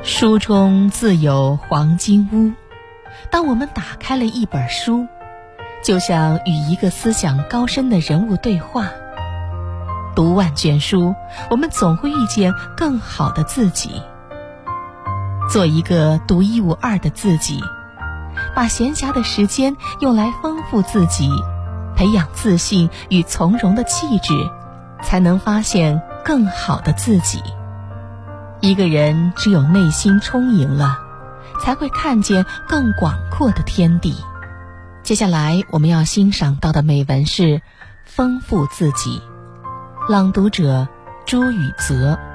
书中自有黄金屋。当我们打开了一本书，就像与一个思想高深的人物对话。读万卷书，我们总会遇见更好的自己。做一个独一无二的自己，把闲暇的时间用来丰富自己，培养自信与从容的气质，才能发现更好的自己。一个人只有内心充盈了，才会看见更广阔的天地。接下来我们要欣赏到的美文是《丰富自己》，朗读者朱宇泽。